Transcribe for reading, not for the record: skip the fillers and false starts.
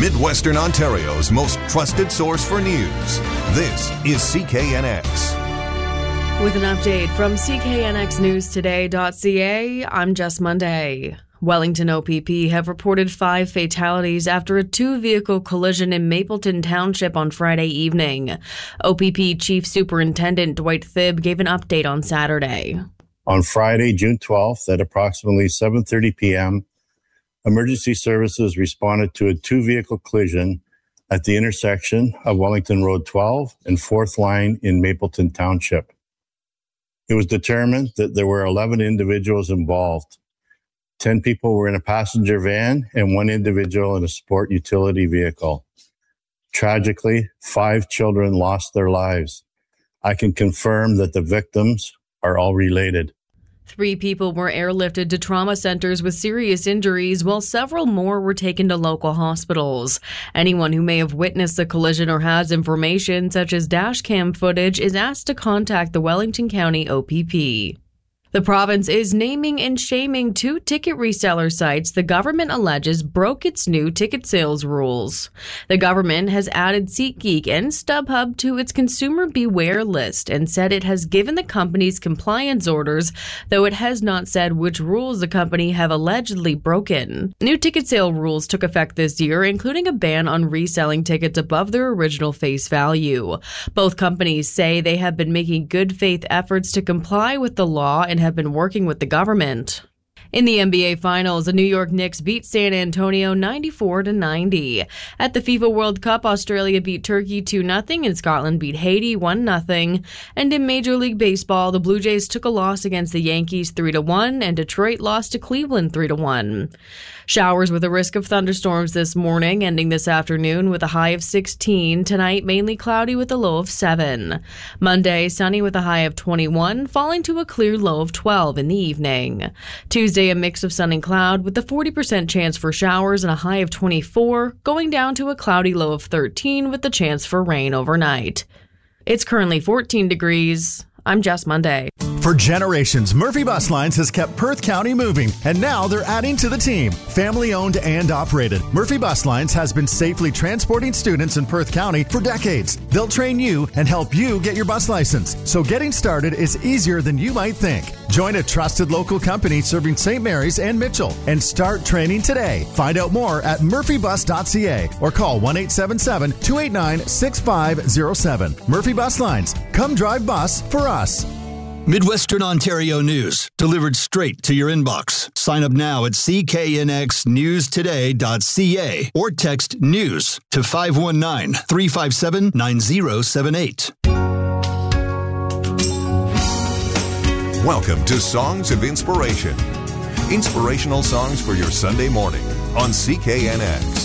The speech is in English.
Midwestern Ontario's most trusted source for news. This is CKNX. With an update from CKNXNewsToday.ca, I'm Jess Monday. Wellington OPP have reported 5 fatalities after a 2-vehicle collision in Mapleton Township on Friday evening. OPP Chief Superintendent Dwight Thibb gave an update on Saturday. On Friday, June 12th, at approximately 7:30 p.m., emergency services responded to a 2-vehicle collision at the intersection of Wellington Road 12 and 4th Line in Mapleton Township. It was determined that there were 11 individuals involved. 10 people were in a passenger van and 1 individual in a sport utility vehicle. Tragically, 5 children lost their lives. I can confirm that the victims are all related. 3 people were airlifted to trauma centers with serious injuries, while several more were taken to local hospitals. Anyone who may have witnessed the collision or has information, such as dash cam footage, is asked to contact the Wellington County OPP. The province is naming and shaming 2 ticket reseller sites the government alleges broke its new ticket sales rules. The government has added SeatGeek and StubHub to its consumer beware list and said it has given the companies compliance orders, though it has not said which rules the company have allegedly broken. New ticket sale rules took effect this year, including a ban on reselling tickets above their original face value. Both companies say they have been making good faith efforts to comply with the law and have been working with the government. In the NBA Finals, the New York Knicks beat San Antonio 94-90. At the FIFA World Cup, Australia beat Turkey 2-0 and Scotland beat Haiti 1-0. And in Major League Baseball, the Blue Jays took a loss against the Yankees 3-1 and Detroit lost to Cleveland 3-1. Showers with a risk of thunderstorms this morning, ending this afternoon with a high of 16. Tonight, mainly cloudy with a low of 7. Monday, sunny with a high of 21, falling to a clear low of 12 in the evening. Tuesday, a mix of sun and cloud with a 40% chance for showers and a high of 24, going down to a cloudy low of 13 with the chance for rain overnight. It's currently 14 degrees. I'm Jess Monday. For generations, Murphy Bus Lines has kept Perth County moving, and now they're adding to the team. Family owned and operated, Murphy Bus Lines has been safely transporting students in Perth County for decades. They'll train you and help you get your bus license, so getting started is easier than you might think. Join a trusted local company serving St. Mary's and Mitchell and start training today. Find out more at murphybus.ca or call 1-877-289-6507. Murphy Bus Lines. Come drive bus for us. Midwestern Ontario news, delivered straight to your inbox. Sign up now at cknxnewstoday.ca or text NEWS to 519-357-9078. Welcome to Songs of Inspiration. Inspirational songs for your Sunday morning on CKNX.